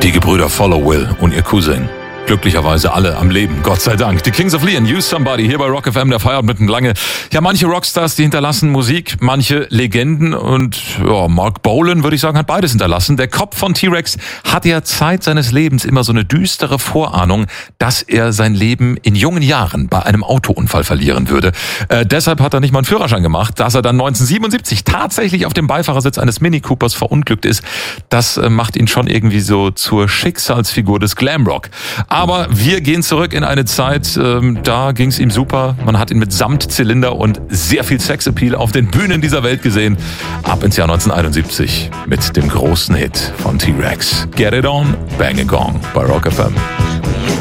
Die Gebrüder Follow Will und ihr Cousin. Glücklicherweise alle am Leben, Gott sei Dank. Die Kings of Leon, Use Somebody, hier bei Rock FM, der Feierabend mitten lange. Ja, manche Rockstars, die hinterlassen Musik, manche Legenden und ja, Mark Bolan, würde ich sagen, hat beides hinterlassen. Der Kopf von T-Rex hatte ja Zeit seines Lebens immer so eine düstere Vorahnung, dass er sein Leben in jungen Jahren bei einem Autounfall verlieren würde. Deshalb hat er nicht mal einen Führerschein gemacht. Dass er dann 1977 tatsächlich auf dem Beifahrersitz eines Mini Coopers verunglückt ist, das macht ihn schon irgendwie so zur Schicksalsfigur des Glamrock. Aber wir gehen zurück in eine Zeit, da ging es ihm super. Man hat ihn mit Samtzylinder und sehr viel Sexappeal auf den Bühnen dieser Welt gesehen. Ab ins Jahr 1971 mit dem großen Hit von T-Rex. Get It On, Bang a Gong bei Rock FM.